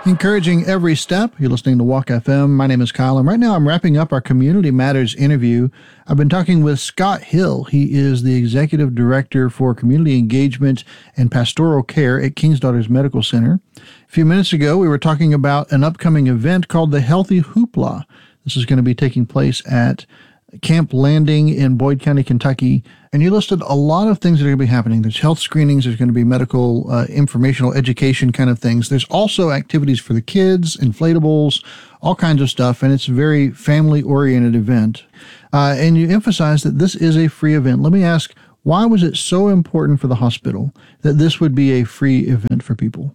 Encouraging every step. You're listening to Walk FM. My name is Kyle, and right now I'm wrapping up our Community Matters interview. I've been talking with Scott Hill. He is the Executive Director for Community Engagement and Pastoral Care at King's Daughters Medical Center. A few minutes ago, we were talking about an upcoming event called the Healthy Hoopla. This is going to be taking place at Camp Landing in Boyd County, Kentucky. And you listed a lot of things that are going to be happening. There's health screenings. There's going to be medical, informational education kind of things. There's also activities for the kids, inflatables, all kinds of stuff. And it's a very family-oriented event. And you emphasize that this is a free event. Let me ask, why was it so important for the hospital that this would be a free event for people?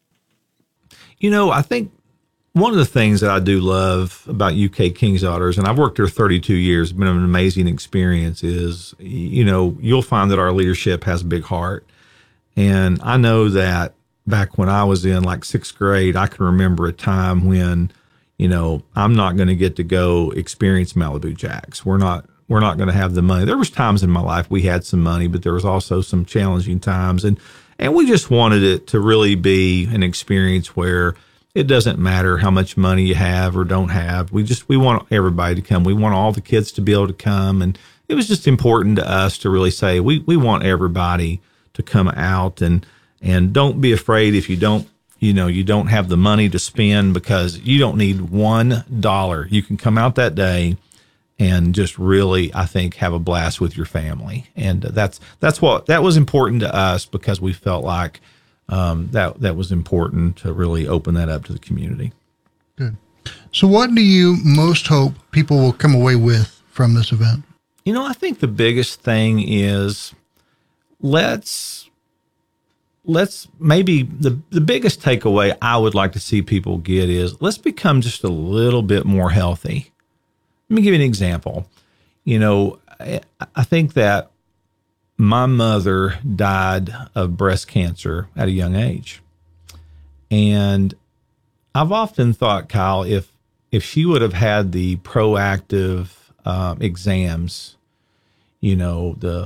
You know, I think one of the things that I do love about UK King's Daughters, and I've worked there 32 years, it's been an amazing experience, is, you know, you'll find that our leadership has a big heart. And I know that back when I was in like sixth grade, I can remember a time when, you know, I'm not going to get to go experience Malibu Jacks. We're not going to have the money. There was times in my life we had some money, but there was also some challenging times. And we just wanted it to really be an experience where it doesn't matter how much money you have or don't have. We want everybody to come. We want all the kids to be able to come. And it was just important to us to really say, we want everybody to come out and don't be afraid if you don't have the money to spend, because you don't need $1. You can come out that day and just really, I think, have a blast with your family. And that was important to us, because we felt like that was important to really open that up to the community. Good. So what do you most hope people will come away with from this event? You know, I think the biggest thing is let's maybe the biggest takeaway I would like to see people get is let's become just a little bit more healthy. Let me give you an example. You know, I think that my mother died of breast cancer at a young age. And I've often thought, Kyle, if she would have had the proactive exams, you know, the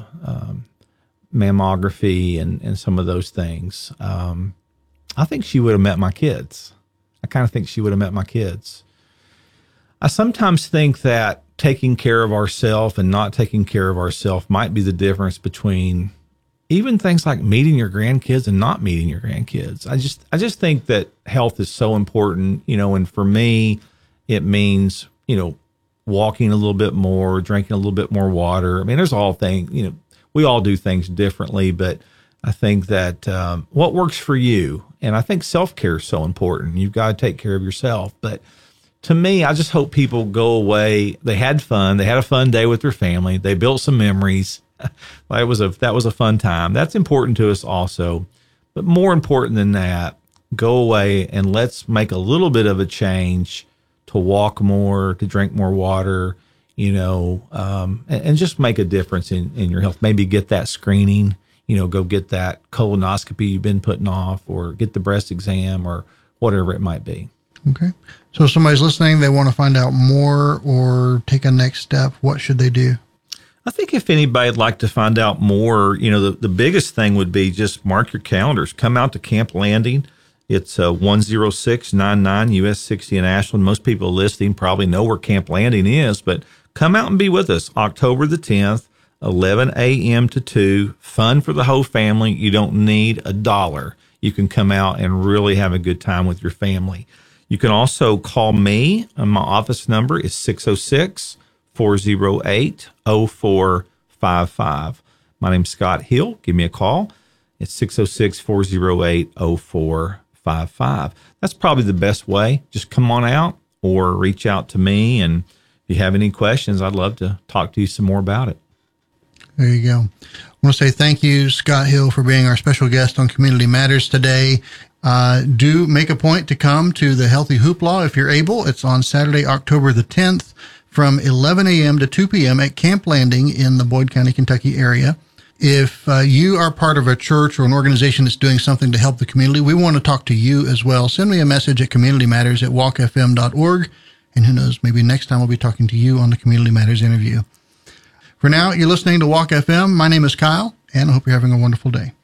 mammography and some of those things, I think she would have met my kids. I kind of think she would have met my kids. I sometimes think that taking care of ourselves and not taking care of ourselves might be the difference between even things like meeting your grandkids and not meeting your grandkids. I just think that health is so important, you know, and for me, it means, you know, walking a little bit more, drinking a little bit more water. I mean, there's all things, you know, we all do things differently, but I think that what works for you, and I think self-care is so important. You've got to take care of yourself, but to me, I just hope people go away. They had fun. They had a fun day with their family. They built some memories. That was a fun time. That's important to us also. But more important than that, go away and let's make a little bit of a change to walk more, to drink more water, you know, and just make a difference in your health. Maybe get that screening, you know, go get that colonoscopy you've been putting off, or get the breast exam, or whatever it might be. Okay. So if somebody's listening, they want to find out more or take a next step, what should they do? I think if anybody'd like to find out more, you know, the biggest thing would be just mark your calendars. Come out to Camp Landing. It's 10699 US 60 in Ashland. Most people listening probably know where Camp Landing is, but come out and be with us. October the 10th, 11 a.m. to 2. Fun for the whole family. You don't need $1. You can come out and really have a good time with your family. You can also call me, and my office number is 606-408-0455. My name's Scott Hill. Give me a call. It's 606-408-0455. That's probably the best way. Just come on out or reach out to me. And if you have any questions, I'd love to talk to you some more about it. There you go. I want to say thank you, Scott Hill, for being our special guest on Community Matters today. Do make a point to come to the Healthy Hoopla if you're able. It's on Saturday, October the 10th from 11 a.m. to 2 p.m. at Camp Landing in the Boyd County, Kentucky area. If you are part of a church or an organization that's doing something to help the community, we want to talk to you as well. Send me a message at communitymatters@walkfm.org. And who knows, maybe next time we'll be talking to you on the Community Matters interview. For now, you're listening to Walk FM. My name is Kyle, and I hope you're having a wonderful day.